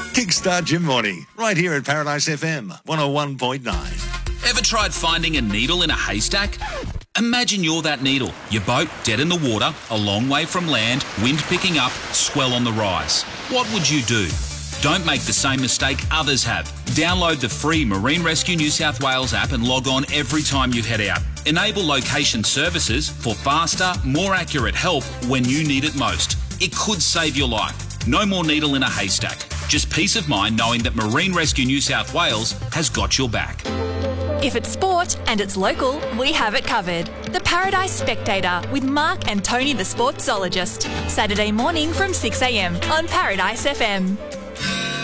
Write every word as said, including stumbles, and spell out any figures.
Kickstart your morning right here at Paradise F M one oh one point nine. Ever tried finding a needle in a haystack? Imagine you're that needle. Your boat dead in the water, a long way from land, wind picking up, swell on the rise. What would you do? Don't make the same mistake others have. Download the free Marine Rescue New South Wales app and log on every time you head out. Enable location services for faster, more accurate help when you need it most. It could save your life. No more needle in a haystack. Just peace of mind knowing that Marine Rescue New South Wales has got your back. If it's sport and it's local, we have it covered. The Paradise Spectator with Mark and Tony the Sportsologist. Saturday morning from six a m on Paradise F M.